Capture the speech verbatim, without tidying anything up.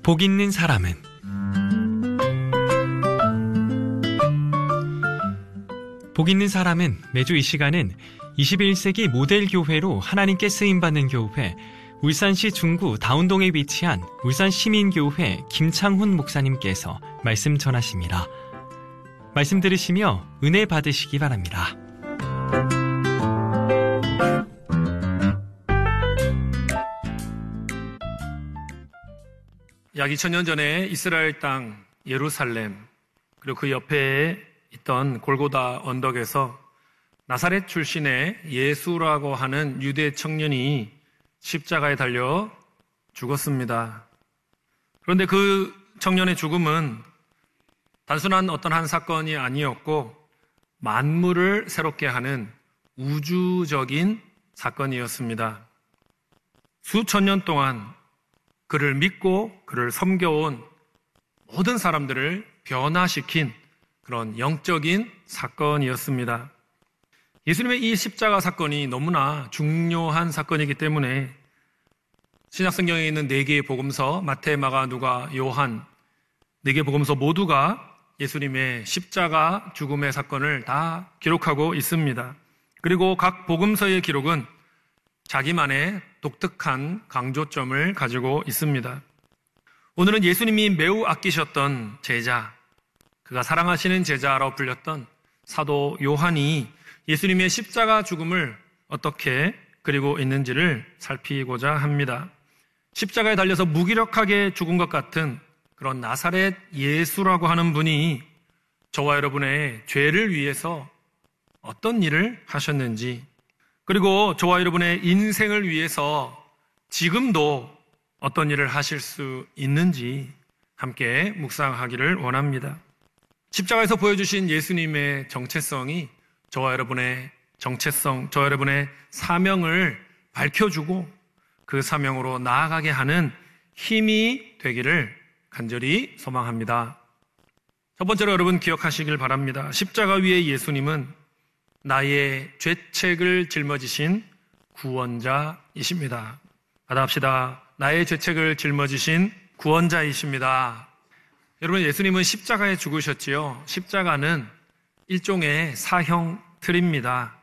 복 있는 사람은 복 있는 사람은 매주 이 시간은 이십일 세기 모델 교회로 하나님께 쓰임받는 교회 울산시 중구 다운동에 위치한 울산시민교회 김창훈 목사님께서 말씀 전하십니다. 말씀 들으시며 은혜 받으시기 바랍니다. 약 이천 년 전에 이스라엘 땅 예루살렘 그리고 그 옆에 있던 골고다 언덕에서 나사렛 출신의 예수라고 하는 유대 청년이 십자가에 달려 죽었습니다. 그런데 그 청년의 죽음은 단순한 어떤 한 사건이 아니었고 만물을 새롭게 하는 우주적인 사건이었습니다. 수천 년 동안 그를 믿고 그를 섬겨온 모든 사람들을 변화시킨 그런 영적인 사건이었습니다. 예수님의 이 십자가 사건이 너무나 중요한 사건이기 때문에 신약성경에 있는 네 개의 복음서, 마태, 마가, 누가, 요한 네 개의 복음서 모두가 예수님의 십자가 죽음의 사건을 다 기록하고 있습니다. 그리고 각 복음서의 기록은 자기만의 독특한 강조점을 가지고 있습니다. 오늘은 예수님이 매우 아끼셨던 제자, 그가 사랑하시는 제자라고 불렸던 사도 요한이 예수님의 십자가 죽음을 어떻게 그리고 있는지를 살피고자 합니다. 십자가에 달려서 무기력하게 죽은 것 같은 그런 나사렛 예수라고 하는 분이 저와 여러분의 죄를 위해서 어떤 일을 하셨는지, 그리고 저와 여러분의 인생을 위해서 지금도 어떤 일을 하실 수 있는지 함께 묵상하기를 원합니다. 십자가에서 보여주신 예수님의 정체성이 저와 여러분의 정체성, 저와 여러분의 사명을 밝혀주고 그 사명으로 나아가게 하는 힘이 되기를 간절히 소망합니다. 첫 번째로 여러분 기억하시길 바랍니다. 십자가 위에 예수님은 나의 죄책을 짊어지신 구원자이십니다. 받아합시다. 나의 죄책을 짊어지신 구원자이십니다. 여러분, 예수님은 십자가에 죽으셨지요. 십자가는 일종의 사형 틀입니다.